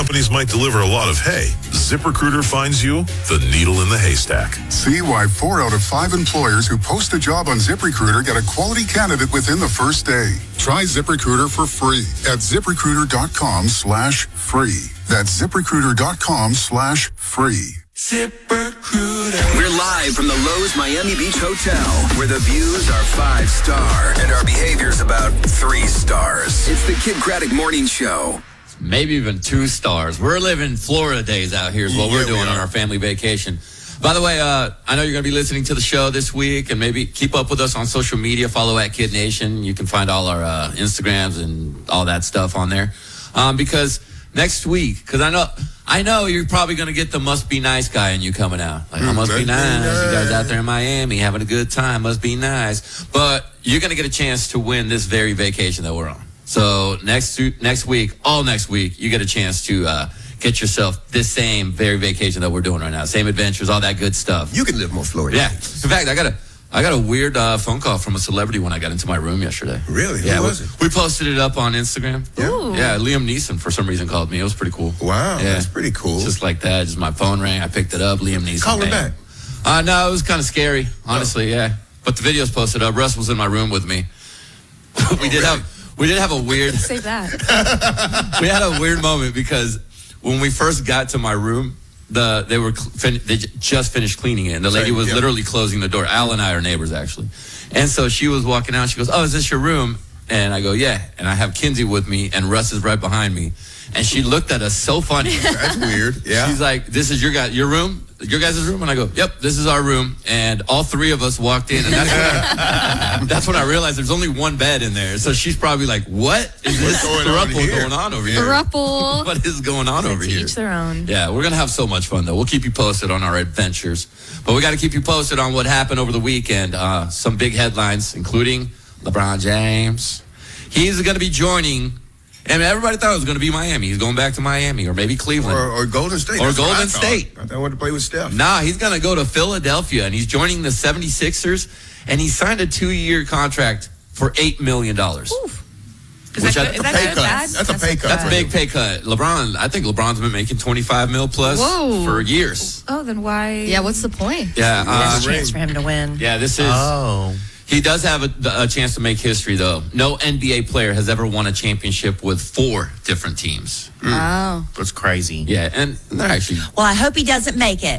companies might deliver a lot of hay, ZipRecruiter finds you the needle in the haystack. See why 4 out of 5 employers who post a job on ZipRecruiter get a quality candidate within the first day. Try ZipRecruiter for free at ZipRecruiter.com/free. That's ZipRecruiter.com/free. ZipRecruiter. We're live from the Lowe's Miami Beach Hotel, where the views are 5-star and our behavior's about 3 stars. It's the Kid Craddock Morning Show. Maybe even 2 stars. We're living Florida days out here is what we're doing on our family vacation. By the way, I know you're going to be listening to the show this week, and maybe keep up with us on social media. Follow at Kid Nation. You can find all our Instagrams and all that stuff on there. Because next week, because I know you're probably going to get the must be nice guy in you coming out. Like, I must be nice. You guys out there in Miami having a good time. Must be nice. But you're going to get a chance to win this very vacation that we're on. So next week, all next week, you get a chance to get yourself this same very vacation that we're doing right now. Same adventures, all that good stuff. You can live more Florida. Yeah. In fact, I got a weird phone call from a celebrity when I got into my room yesterday. Really? Yeah. Who was it? We posted it up on Instagram. Yeah. Yeah. Liam Neeson for some reason called me. It was pretty cool. Wow. Yeah. That's pretty cool. Just like that. Just my phone rang. I picked it up. Liam Neeson. Call him back. No, it was kind of scary, honestly. Yeah. But the video's posted up. Russ was in my room with me. We did have a weird. Say that. We had a weird moment because when we first got to my room, they just finished cleaning it, and the lady was literally closing the door. Al and I are neighbors, actually. And so she was walking out. She goes, "Oh, is this your room?" And I go, "Yeah." And I have Kinsey with me, and Russ is right behind me. And she looked at us so funny. That's weird. Yeah. She's like, "This is your room? Your guys' room?" And I go, "Yep, this is our room." And all 3 of us walked in, and that's when I realized there's only one bed in there. So she's probably like, "What is this throuple going on over here? Throuple. What is going on over here?" Each their own. Yeah, we're going to have so much fun, though. We'll keep you posted on our adventures. But we got to keep you posted on what happened over the weekend. Some big headlines, including LeBron James. He's going to be joining, and everybody thought it was going to be Miami. He's going back to Miami, or maybe Cleveland. Or Golden State. Or That's what Golden I thought. State. I thought I wanted to play with Steph. Nah, he's going to go to Philadelphia, and he's joining the 76ers, and he signed a 2-year contract for $8 million. Is That's a pay cut. That's a pay cut. That's a big pay cut. I think LeBron's been making $25 million plus for years. Oh, then why? Yeah, what's the point? Yeah, There's a chance for him to win. Yeah, this is. He does have a chance to make history, though. No NBA player has ever won a championship with 4 different teams. Oh. That's crazy. Yeah, and they're actually. Well, I hope he doesn't make it.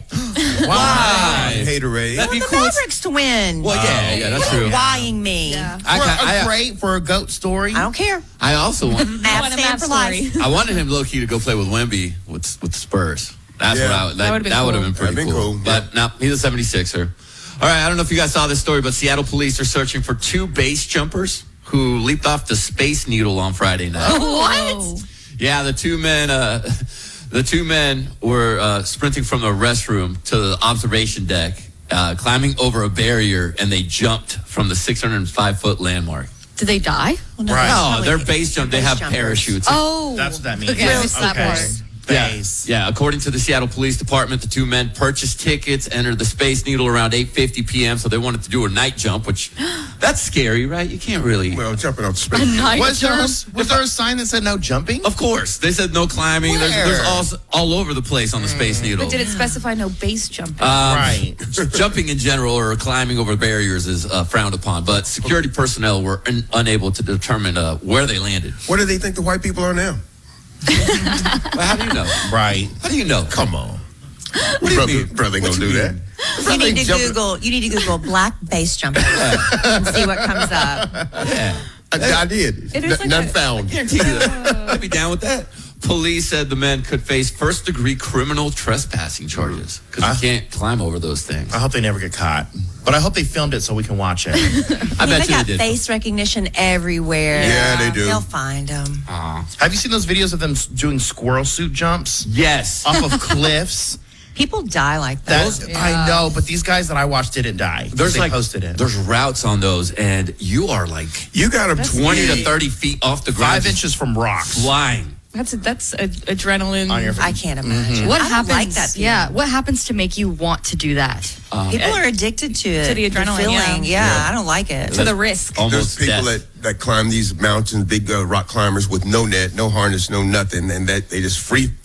Why? Haterade. That'd be The cool. Mavericks to win. Well, yeah, that's true. Whying me. Yeah. For a GOAT story. I don't care. I also want. Mavs fan for life. I wanted him low-key to go play with Wemby with the Spurs. That's what That would've been that would have cool. been pretty That'd been cool. But no, he's a 76er. All right, I don't know if you guys saw this story, but Seattle police are searching for 2 base jumpers who leaped off the Space Needle on Friday night. What? Yeah, the two men were sprinting from the restroom to the observation deck, climbing over a barrier, and they jumped from the 605-foot landmark. Did they die? Well, no, Right. No, they're base jump. They have jumpers. parachutes. Oh. That's what that means. Okay, I missed that part. Base. Yeah, according to the Seattle Police Department, the 2 men purchased tickets, entered the Space Needle around 8:50 p.m., so they wanted to do a night jump, which, that's scary, right? You can't really... Well, jumping off space. Was there a sign that said no jumping? Of course. They said no climbing. There's all over the place on the Space Needle. But did it specify no base jumping? Right. Jumping in general or climbing over barriers is frowned upon, but security personnel were unable to determine where they landed. Where do they think the white people are now? Well, how do you know? Right. How do you know? Come on. What do you mean? Brother ain't gonna do that. You need to Google black base jumpers and see what comes up. Yeah. I did. It is like None a- found. Guarantee you that. I'd be down with that. Police said the men could face first-degree criminal trespassing charges because you can't climb over those things. I hope they never get caught. But I hope they filmed it so we can watch it. I bet They you got they did. face recognition everywhere. Yeah, they do. They'll find them. Have you seen those videos of them doing squirrel suit jumps Yes. off of cliffs? People die like that. I know, but these guys that I watched didn't die. They posted it. There's routes on those, and you are like You got to 20 to 30 feet off the ground. 5 inches from rocks. Flying. That's adrenaline. On your I can't imagine. What I don't happens? like that feeling. Yeah. What happens to make you want to do that? People are addicted to it. To the adrenaline, feeling. yeah. I don't like it. To the risk. There's Almost people death. that climb these mountains, big rock climbers with no net, no harness, no nothing, and that they just free